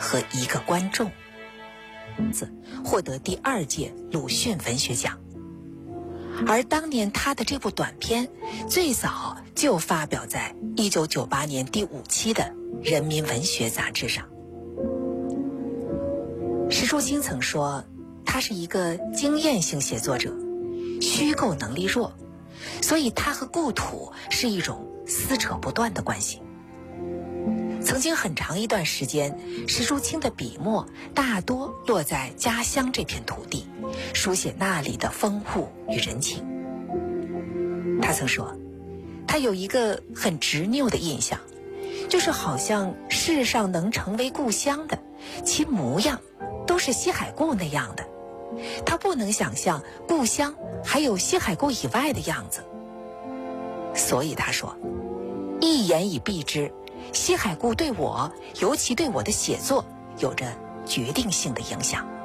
和一个观众，获得第2届鲁迅文学奖。而当年他的这部短篇最早就发表在1998年第5期的《人民文学》杂志上。石树清曾说，他是一个经验性写作者，虚构能力弱，所以他和故土是一种撕扯不断的关系。曾经很长一段时间，石树清的笔墨大多落在家乡这片土地，书写那里的风物与人情。他曾说，他有一个很执拗的印象，就是好像世上能成为故乡的，其模样都是西海固那样的，他不能想象故乡还有西海固以外的样子。所以他说，一言以蔽之，西海固对我，尤其对我的写作，有着决定性的影响。